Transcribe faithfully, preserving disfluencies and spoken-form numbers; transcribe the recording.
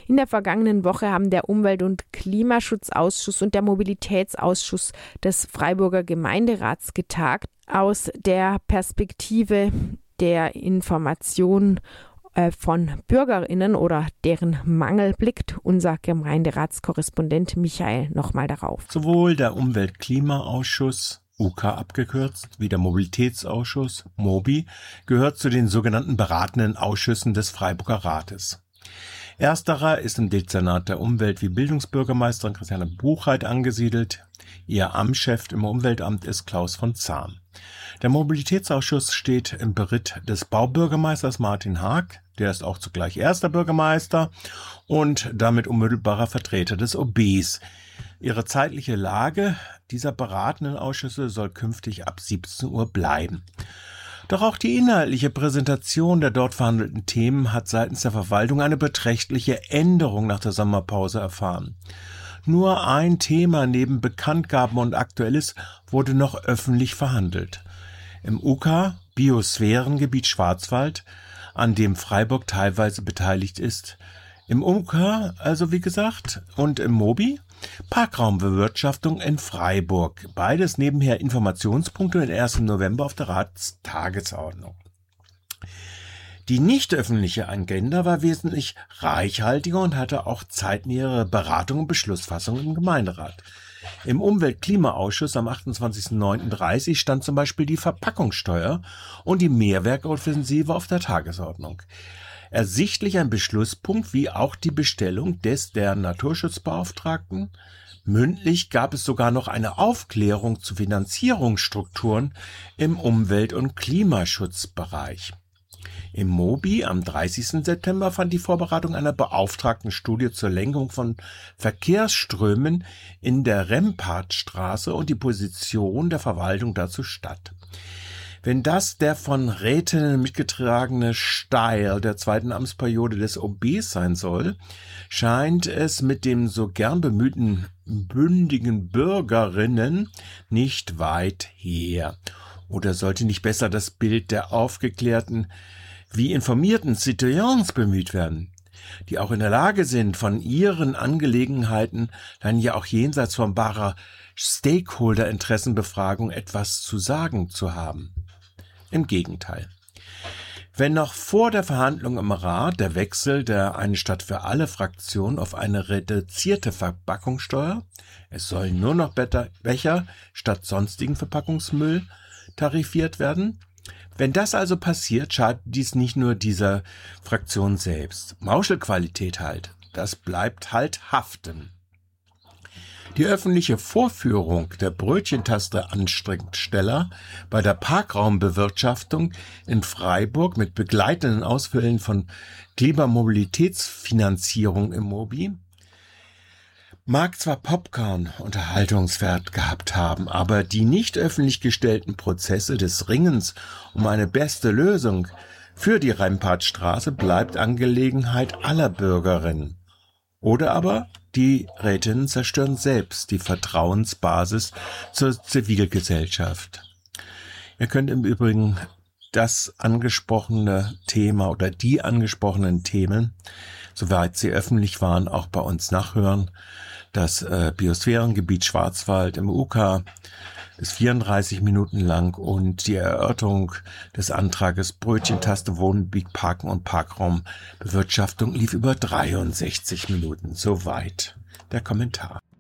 In der vergangenen Woche haben der Umwelt- und Klimaschutzausschuss und der Mobilitätsausschuss des Freiburger Gemeinderats getagt. Aus der Perspektive der Information äh, von BürgerInnen oder deren Mangel blickt unser Gemeinderatskorrespondent Michael nochmal darauf. Sowohl der Umwelt-Klimaausschuss, U K abgekürzt, wie der Mobilitätsausschuss, MOBI, gehört zu den sogenannten beratenden Ausschüssen des Freiburger Rates. Ersterer ist im Dezernat der Umwelt- wie Bildungsbürgermeisterin Christiane Buchheit angesiedelt. Ihr Amtschef im Umweltamt ist Klaus von Zahn. Der Mobilitätsausschuss steht im Beritt des Baubürgermeisters Martin Haag. Der ist auch zugleich erster Bürgermeister und damit unmittelbarer Vertreter des O Bs. Ihre zeitliche Lage dieser beratenden Ausschüsse soll künftig ab siebzehn Uhr bleiben. Doch auch die inhaltliche Präsentation der dort verhandelten Themen hat seitens der Verwaltung eine beträchtliche Änderung nach der Sommerpause erfahren. Nur ein Thema neben Bekanntgaben und Aktuelles wurde noch öffentlich verhandelt. Im U K Biosphärengebiet Schwarzwald, an dem Freiburg teilweise beteiligt ist. Im U K, also wie gesagt, und im MOBI Parkraumbewirtschaftung in Freiburg. Beides nebenher Informationspunkte den ersten November auf der Ratstagesordnung. Die nicht öffentliche Agenda war wesentlich reichhaltiger und hatte auch zeitnähere Beratung und Beschlussfassung im Gemeinderat. Im Umwelt-Klimaausschuss am achtundzwanzigsten neunten dreißig stand zum Beispiel die Verpackungssteuer und die Mehrwerkoffensive auf der Tagesordnung. Ersichtlich ein Beschlusspunkt wie auch die Bestellung des der Naturschutzbeauftragten. Mündlich gab es sogar noch eine Aufklärung zu Finanzierungsstrukturen im Umwelt- und Klimaschutzbereich. Im MOBI am dreißigsten September fand die Vorberatung einer beauftragten Studie zur Lenkung von Verkehrsströmen in der Rempartstraße und die Position der Verwaltung dazu statt. Wenn das der von Rätinnen mitgetragene Style der zweiten Amtsperiode des O Bs sein soll, scheint es mit dem so gern bemühten bündigen Bürgerinnen nicht weit her. Oder sollte nicht besser das Bild der aufgeklärten, wie informierten Citoyens bemüht werden, die auch in der Lage sind, von ihren Angelegenheiten dann ja auch jenseits von barer Stakeholder-Interessenbefragung etwas zu sagen zu haben. Im Gegenteil. Wenn noch vor der Verhandlung im Rat der Wechsel der Eine Stadt für alle Fraktion auf eine reduzierte Verpackungssteuer, es sollen nur noch Becher statt sonstigen Verpackungsmüll tarifiert werden, wenn das also passiert, schadet dies nicht nur dieser Fraktion selbst. Mauschelqualität halt, das bleibt halt haften. Die öffentliche Vorführung der Brötchentaste-Anstrengsteller bei der Parkraumbewirtschaftung in Freiburg mit begleitenden Ausfällen von Klimamobilitätsfinanzierung im MOBI mag zwar Popcorn-Unterhaltungswert gehabt haben, aber die nicht öffentlich gestellten Prozesse des Ringens um eine beste Lösung für die Rempartstraße bleibt Angelegenheit aller Bürgerinnen. Oder aber die Rätinnen zerstören selbst die Vertrauensbasis zur Zivilgesellschaft. Ihr könnt im Übrigen das angesprochene Thema oder die angesprochenen Themen, soweit sie öffentlich waren, auch bei uns nachhören. Das äh, Biosphärengebiet Schwarzwald im U K ist vierunddreißig Minuten lang und die Erörterung des Antrages Brötchentaste, Wohngebiet, Parken und Parkraumbewirtschaftung lief über dreiundsechzig Minuten. Soweit der Kommentar.